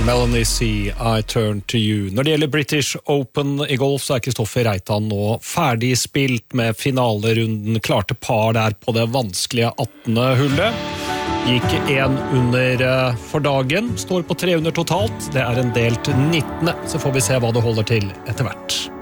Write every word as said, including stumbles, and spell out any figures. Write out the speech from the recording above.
Melanie C, I Turn to You. Når det gjelder British Open i golf, så er Kristoffer Reitan nå ferdig spilt med finalerunden. Klarte par der på det vanskelige attende hullet. Gikk en under for dagen, står på tre under totalt. Det er en delt nittende, så får vi se hva det holder til etter hvert.